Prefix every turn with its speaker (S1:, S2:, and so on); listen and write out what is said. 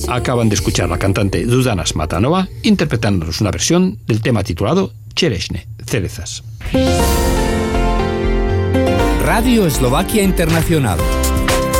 S1: Acaban de escuchar a la cantante Zuzana Smatanova interpretándonos una versión del tema titulado Chereshne, cerezas.
S2: Radio Eslovaquia Internacional.